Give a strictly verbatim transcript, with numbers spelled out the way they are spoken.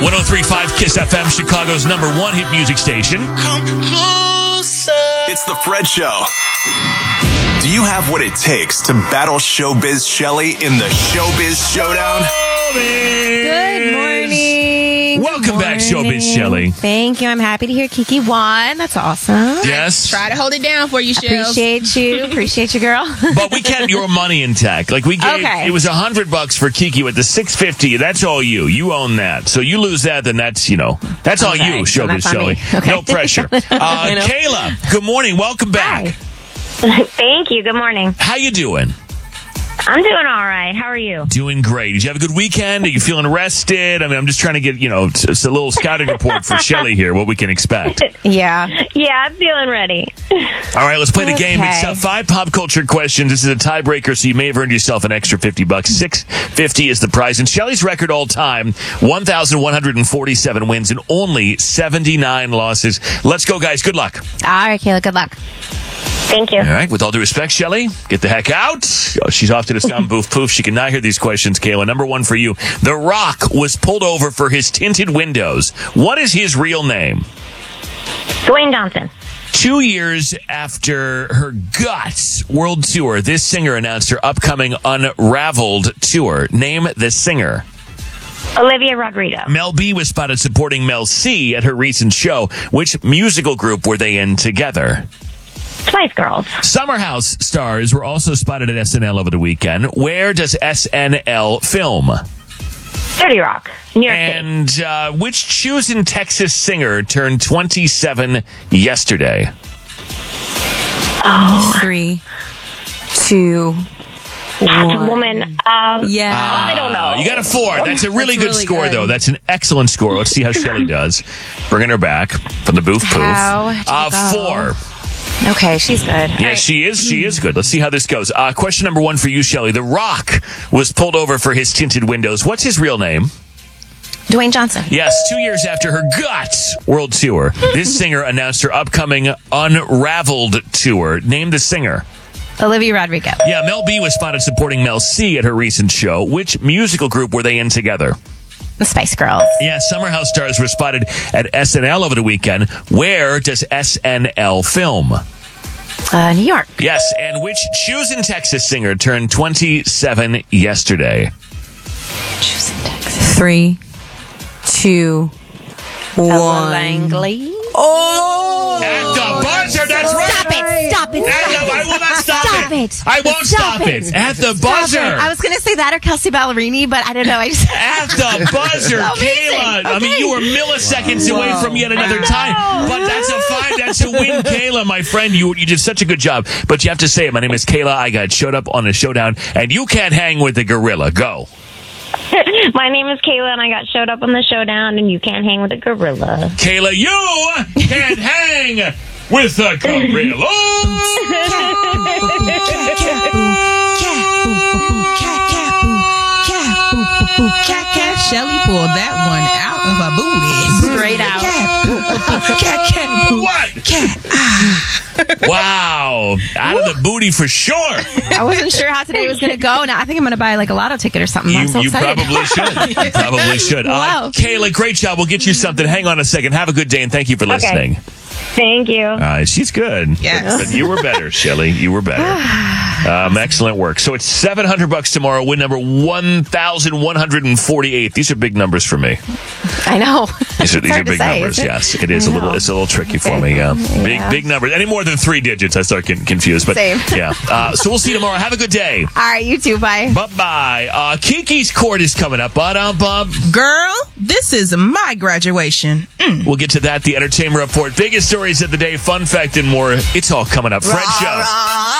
one oh three point five KISS F M, Chicago's number one hit music station. Come closer. It's the Fred Show. Do you have what it takes to battle Showbiz Shelly in the Showbiz Showdown? Good morning. Welcome Good back, morning. Showbiz Shelly. Thank you. I'm happy to hear Kiki won. That's awesome. Yes. Try to hold it down for you, Shells. Appreciate you. Appreciate you, girl. But we kept your money intact. Like we gave, Okay. it was a hundred bucks for Kiki with the six fifty. That's all you. You own that. So you lose that, then that's you know that's all Okay, you. so Showbiz that's on Shelly. me. Okay. No pressure. Uh, Kayla, good morning. Welcome back. Hi. Thank you. Good morning. How you doing? I'm doing all right. How are you? Doing great. Did you have a good weekend? Are you feeling rested? I mean, I'm just trying to get, you know, it's, it's a little scouting report for Shelly here, what we can expect. Yeah. Yeah, I'm feeling ready. All right, let's play the game. It's uh, Okay. five pop culture questions. This is a tiebreaker, so you may have earned yourself an extra fifty bucks. six fifty is the prize. And Shelly's record all time, one thousand one hundred forty-seven wins and only seventy-nine losses. Let's go, guys. Good luck. All right, Kayla. Good luck. Thank you. All right, with all due respect, Shelly, get the heck out. Oh, she's off to the sound booth. Poof. She cannot hear these questions, Kayla. Number one for you. The Rock was pulled over for his tinted windows. What is his real name? Dwayne Johnson. Two years after her Guts World Tour, this singer announced her upcoming Unraveled tour. Name the singer. Olivia Rodrigo. Mel B was spotted supporting Mel C at her recent show. Which musical group were they in together? Spice Girls. Summer House stars were also spotted at S N L over the weekend. Where does S N L film? thirty Rock. New York City. And uh, which chosen Texas singer turned twenty-seven yesterday? Oh, Three, two, one. woman. Um, Yeah. I don't know. You got a four. That's a really That's good really score, good. though. That's an excellent score. Let's see how Shelly does. Bringing her back from the booth. Poof. How did Uh, it go? four. Okay, she's good. Yes, she is. She is good. Let's see how this goes. Uh, question number one for you, Shelly. The Rock was pulled over for his tinted windows. What's his real name? Dwayne Johnson. Yes, two years after her Guts World Tour, this singer announced her upcoming Unraveled tour. Name the singer. Olivia Rodrigo. Yeah, Mel B was spotted supporting Mel C at her recent show. Which musical group were they in together? The Spice Girls. Yeah, Summer House stars were spotted at S N L over the weekend. Where does S N L film? Uh, New York. Yes, and which chosen Texas singer turned twenty-seven yesterday? Choosing Texas. Three, two, Ella one. Langley. Oh! At the buzzer, that's right! Stop it! Stop it! At the, I will not stop, Stop it. it. I won't stop, Stop it. it. At the Stop buzzer. it. I was going to say that or Kelsey Ballerini, but I don't know. I just. At the buzzer, Amazing. Kayla. I mean, Okay. you were milliseconds away from yet another I know. time. But that's a fine. That's a win, Kayla, my friend. You you did such a good job. But you have to say it. My name is Kayla. I got showed up on the showdown, and you can't hang with the gorilla. Go. My name is Kayla, and I got showed up on the showdown, and you can't hang with a gorilla. Kayla, you can't hang with the gorilla. Shelly pulled that one out of her booty. Straight out. Cat, cat, boo. What? Cat. Wow. Out of the booty for sure. I wasn't sure how today was going to go. Now I think I'm going to buy like a lotto ticket or something. I'm You, so you excited. probably should. You probably should. Wow. Uh, Kayla, great job. We'll get you something. Hang on a second. Have a good day, and thank you for listening. Thank you. Uh, she's good. Yes. But you were better, Shelly. You were better. Um, excellent work. So it's seven hundred bucks tomorrow. Win number one thousand one hundred forty-eight. These are big numbers for me. I know. These are, It's these are hard to big say, numbers. is it? Yes, it is I a little. know. It's a little tricky for me. Yeah. Big, Yeah. big numbers. Any more than three digits, I start getting confused. But Same. yeah. Uh, so we'll see you tomorrow. Have a good day. All right, you too. Bye. Bye bye. Uh, Kiki's court is coming up. But um, bum. Girl, this is my graduation. Mm. We'll get to that. The entertainment report. Biggest stories of the day. Fun fact and more. It's all coming up. Fred Show.